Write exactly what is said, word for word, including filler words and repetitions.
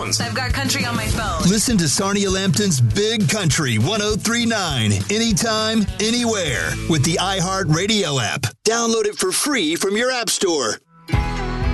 I've got country on my phone. Listen to Sarnia Lambton's Big Country one oh three point nine anytime, anywhere with the iHeartRadio app. Download it for free from your app store.